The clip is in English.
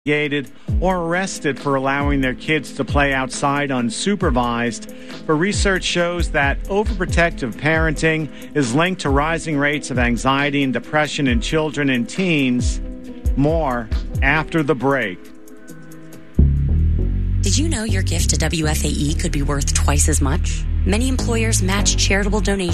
or arrested for allowing their kids to play outside unsupervised. But research shows that overprotective parenting is linked to rising rates of anxiety and depression in children and teens. More after the break. Did you know your gift to WFAE could be worth twice as much? Many employers match charitable donations